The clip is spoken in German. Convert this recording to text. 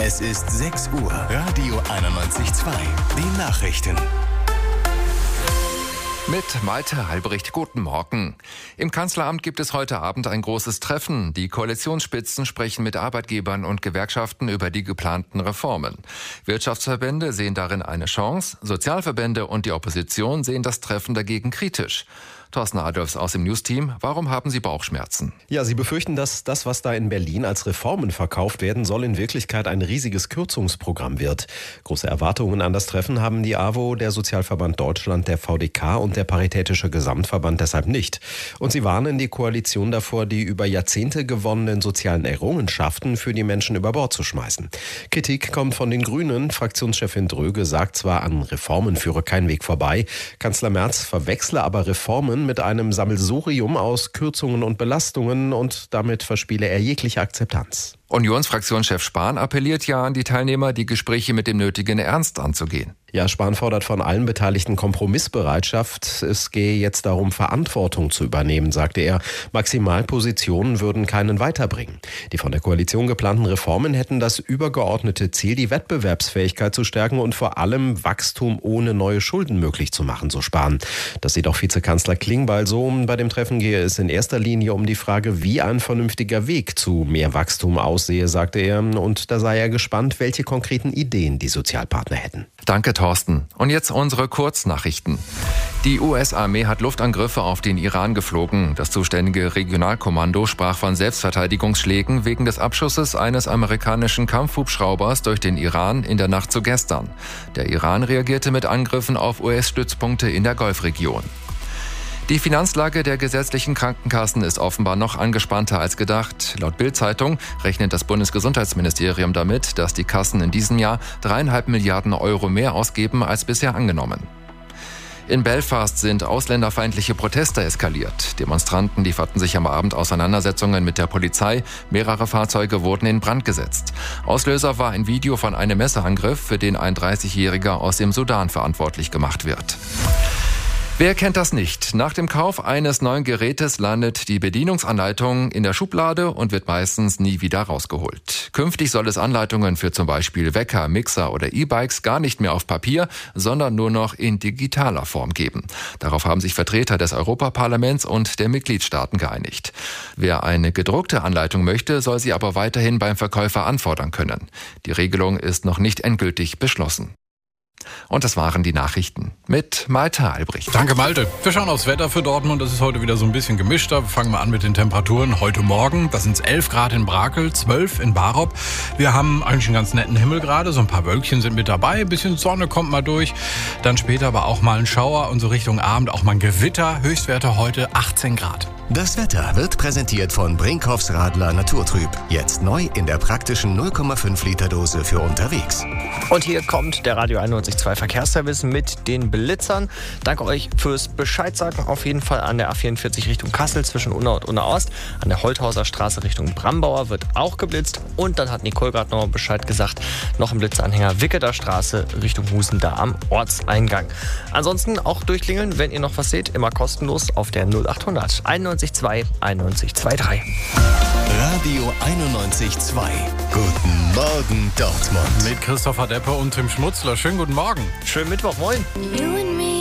Es ist 6 Uhr. Radio 91.2. Die Nachrichten. Mit Malte Halbricht, guten Morgen. Im Kanzleramt gibt es heute Abend ein großes Treffen. Die Koalitionsspitzen sprechen mit Arbeitgebern und Gewerkschaften über die geplanten Reformen. Wirtschaftsverbände sehen darin eine Chance, Sozialverbände und die Opposition sehen das Treffen dagegen kritisch. Thorsten Adolfs aus dem News-Team. Warum haben Sie Bauchschmerzen? Ja, Sie befürchten, dass das, was da in Berlin als Reformen verkauft werden soll, in Wirklichkeit ein riesiges Kürzungsprogramm wird. Große Erwartungen an das Treffen haben die AWO, der Sozialverband Deutschland, der VDK und der Paritätische Gesamtverband deshalb nicht. Und sie warnen die Koalition davor, die über Jahrzehnte gewonnenen sozialen Errungenschaften für die Menschen über Bord zu schmeißen. Kritik kommt von den Grünen. Fraktionschefin Dröge sagt zwar, an Reformen führe kein Weg vorbei. Kanzler Merz verwechsle aber Reformen mit einem Sammelsurium aus Kürzungen und Belastungen und damit verspiele er jegliche Akzeptanz. Unionsfraktionschef Spahn appelliert ja an die Teilnehmer, die Gespräche mit dem nötigen Ernst anzugehen. Ja, Spahn fordert von allen Beteiligten Kompromissbereitschaft. Es gehe jetzt darum, Verantwortung zu übernehmen, sagte er. Maximalpositionen würden keinen weiterbringen. Die von der Koalition geplanten Reformen hätten das übergeordnete Ziel, die Wettbewerbsfähigkeit zu stärken und vor allem Wachstum ohne neue Schulden möglich zu machen, so Spahn. Das sieht auch Vizekanzler Klingbeil so. Bei dem Treffen gehe es in erster Linie um die Frage, wie ein vernünftiger Weg zu mehr Wachstum aussehe, sagte er. Und da sei er gespannt, welche konkreten Ideen die Sozialpartner hätten. Danke, Thorsten. Und jetzt unsere Kurznachrichten. Die US-Armee hat Luftangriffe auf den Iran geflogen. Das zuständige Regionalkommando sprach von Selbstverteidigungsschlägen wegen des Abschusses eines amerikanischen Kampfhubschraubers durch den Iran in der Nacht zu gestern. Der Iran reagierte mit Angriffen auf US-Stützpunkte in der Golfregion. Die Finanzlage der gesetzlichen Krankenkassen ist offenbar noch angespannter als gedacht. Laut Bild-Zeitung rechnet das Bundesgesundheitsministerium damit, dass die Kassen in diesem Jahr 3,5 Milliarden Euro mehr ausgeben als bisher angenommen. In Belfast sind ausländerfeindliche Proteste eskaliert. Demonstranten lieferten sich am Abend Auseinandersetzungen mit der Polizei. Mehrere Fahrzeuge wurden in Brand gesetzt. Auslöser war ein Video von einem Messerangriff, für den ein 30-Jähriger aus dem Sudan verantwortlich gemacht wird. Wer kennt das nicht? Nach dem Kauf eines neuen Gerätes landet die Bedienungsanleitung in der Schublade und wird meistens nie wieder rausgeholt. Künftig soll es Anleitungen für zum Beispiel Wecker, Mixer oder E-Bikes gar nicht mehr auf Papier, sondern nur noch in digitaler Form geben. Darauf haben sich Vertreter des Europaparlaments und der Mitgliedstaaten geeinigt. Wer eine gedruckte Anleitung möchte, soll sie aber weiterhin beim Verkäufer anfordern können. Die Regelung ist noch nicht endgültig beschlossen. Und das waren die Nachrichten mit Malte Halbricht. Danke, Malte. Wir schauen aufs Wetter für Dortmund. Das ist heute wieder so ein bisschen gemischter. Wir fangen mal an mit den Temperaturen. Heute Morgen, da sind es 11 Grad in Brakel, 12 in Barop. Wir haben eigentlich einen ganz netten Himmel gerade. So ein paar Wölkchen sind mit dabei. Ein bisschen Sonne kommt mal durch. Dann später aber auch mal ein Schauer und so Richtung Abend auch mal ein Gewitter. Höchstwerte heute 18 Grad. Das Wetter wird präsentiert von Brinkhoffs Radler Naturtrüb. Jetzt neu in der praktischen 0,5 Liter Dose für unterwegs. Und hier kommt der Radio 91.2 Verkehrsservice mit den Blitzern. Danke euch fürs Bescheid sagen. Auf jeden Fall an der A44 Richtung Kassel zwischen Unna und Unna Ost. An der Holthauser Straße Richtung Brambauer wird auch geblitzt. Und dann hat Nicole gerade noch Bescheid gesagt, noch ein Blitzeranhänger Wicketer Straße Richtung Husen, da am Ortseingang. Ansonsten auch durchklingeln, wenn ihr noch was seht, immer kostenlos auf der 0800 91.2 91.23. Radio 91.2. Guten Morgen, Dortmund. Mit Christopher Deppe und Tim Schmutzler. Schönen guten Morgen. Schönen Mittwoch, moin. You and me.